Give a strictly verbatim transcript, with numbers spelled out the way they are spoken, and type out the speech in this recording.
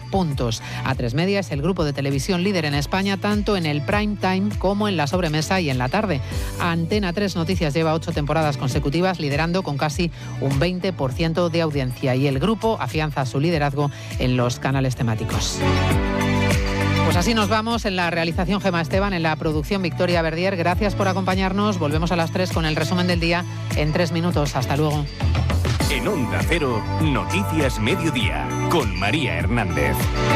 puntos. A tres Media es el grupo de televisión líder en España, tanto en el prime time como en la sobremesa y en la tarde. Antena tres Noticias lleva ocho temporadas consecutivas liderando con casi un veinte por ciento de audiencia y el grupo afianza su liderazgo en los canales temáticos. Pues así nos vamos. En la realización Gemma Esteban, en la producción Victoria Verdier. Gracias por acompañarnos. Volvemos a las tres con el resumen del día en tres minutos. Hasta luego. En Onda Cero, Noticias Mediodía, con María Hernández.